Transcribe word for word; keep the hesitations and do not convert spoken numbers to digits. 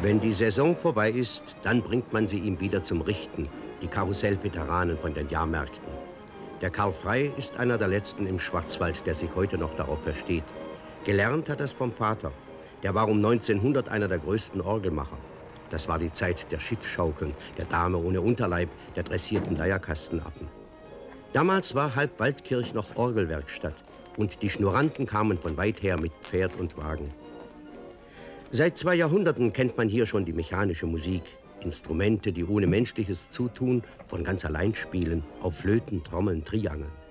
Wenn die Saison vorbei ist, dann bringt man sie ihm wieder zum Richten, die Karussellveteranen von den Jahrmärkten. Der Karl Frey ist einer der letzten im Schwarzwald, der sich heute noch darauf versteht. Gelernt hat er es vom Vater. Der war um neunzehnhundert einer der größten Orgelmacher. Das war die Zeit der Schiffsschaukeln, der Dame ohne Unterleib, der dressierten Leierkastenaffen. Damals war halb Waldkirch noch Orgelwerkstatt und die Schnurranten kamen von weit her mit Pferd und Wagen. Seit zwei Jahrhunderten kennt man hier schon die mechanische Musik. Instrumente, die ohne menschliches Zutun von ganz allein spielen, auf Flöten, Trommeln, Triangeln.